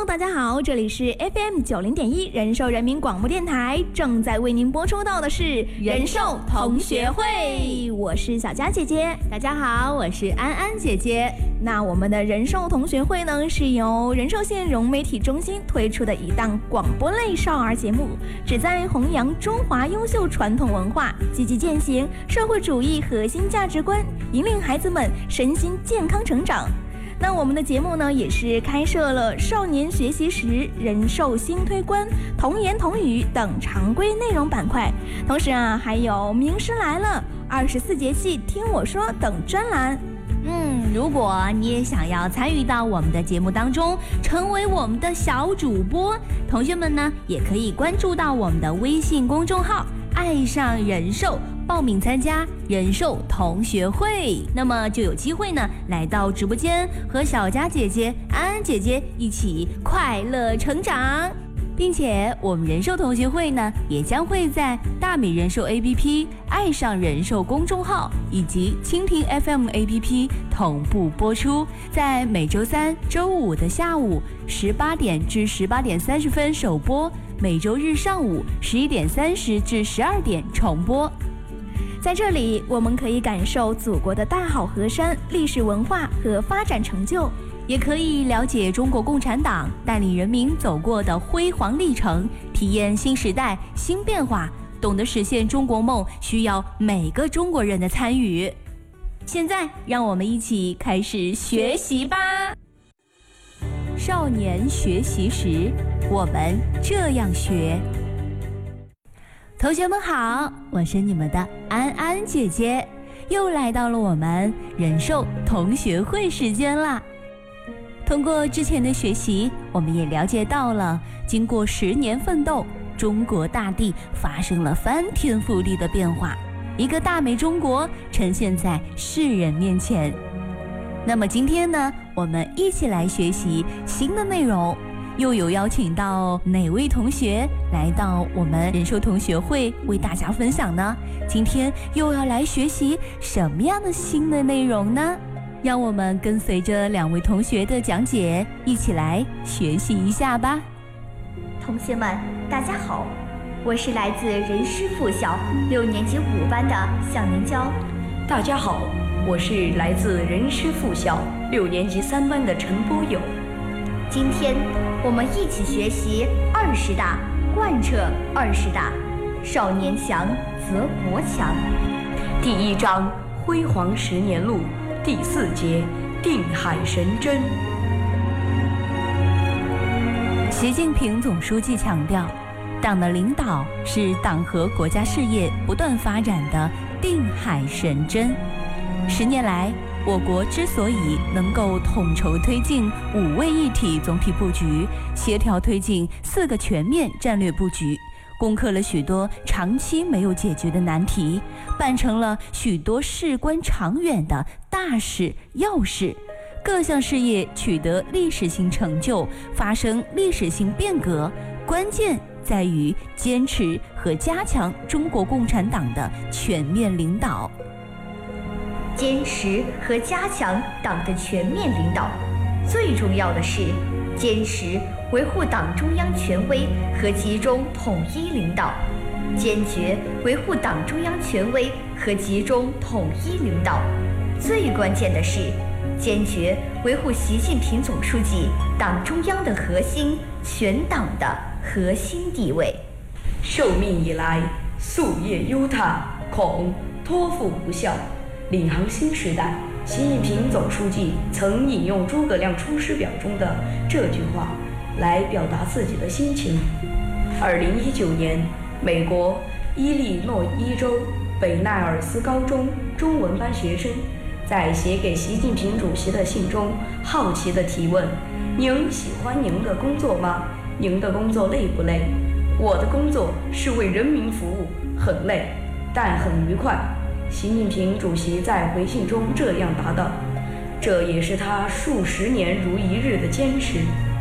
Hello， 大家好，这里是 FM90.1人寿人民广播电台，正在为您播出到的是人寿同学会，我是小佳姐姐。 大家好，我是安安姐姐。 那我们的人寿同学会呢，是由人寿县融媒体中心推出的一档广播类少儿节目，旨在弘扬中华优秀传统文化，积极践行社会主义核心价值观，引领孩子们身心健康成长。那我们的节目呢，也是开设了少年学习时、人寿新推观、童言童语等常规内容板块，同时还有名师来了、24节气听我说等专栏。 如果你也想要参与到我们的节目当中，成为我们的小主播，同学们呢也可以关注到我们的微信公众号爱上人寿，报名参加人寿同学会，那么就有机会呢来到直播间和小佳姐姐、安安姐姐一起快乐成长。并且我们人寿同学会呢，也将会在大美人寿 APP、爱上人寿公众号以及蜻蜓 FM APP 同步播出，在每周三、周五的下午18点至18点30分首播，每周日上午11点30至12点重播。 在这里，我们可以感受祖国的大好河山、历史文化和发展成就， 也可以了解中国共产党带领人民走过的辉煌历程，体验新时代新变化，懂得实现中国梦需要每个中国人的参与。现在让我们一起开始学习吧。少年学习时，我们这样学。同学们好，我是你们的安安姐姐，又来到了我们人寿同学会时间啦。通过之前的学习，我们也了解到了，经过10年奋斗，中国大地发生了翻天覆地的变化，一个大美中国呈现在世人面前。那么今天呢，我们一起来学习新的内容，又有邀请到哪位同学来到我们人寿同学会为大家分享呢？今天又要来学习什么样的新的内容呢？让我们跟随着2位同学的讲解，一起来学习一下吧。 同学们，大家好，我是来自人师附小6年级5班的向宁娇。 大家好，我是来自人师附小6年级3班的陈波友。 今天我们一起学习20大，贯彻20大，少年强则国强。 第1章辉煌10年路，第4节定海神针。 习近平总书记强调，党的领导是党和国家事业不断发展的定海神针。10年来，我国之所以能够统筹推进5位一体总体布局，协调推进4个全面战略布局，攻克了许多长期没有解决的难题，办成了许多事关长远的大事要事，各项事业取得历史性成就，发生历史性变革，关键在于坚持和加强中国共产党的全面领导。 坚持和加强党的全面领导，最重要的是坚持维护党中央权威和集中统一领导，坚决维护党中央权威和集中统一领导，最关键的是坚决维护习近平总书记党中央的核心、全党的核心地位。 受命以来，夙夜忧叹，恐托付不效，领航新时代。习近平总书记曾引用诸葛亮《出师表》中的这句话来表达自己的心情。2019年，美国伊利诺伊州北奈尔斯高中中文班学生在写给习近平主席的信中好奇地提问：您喜欢您的工作吗？您的工作累不累？我的工作是为人民服务，很累，但很愉快。习近平主席在回信中这样答道，这也是他数10年如一日的坚持。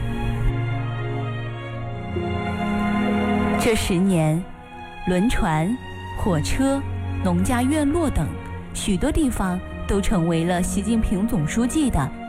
这10年，轮船、火车、农家院落等许多地方都成为了习近平总书记的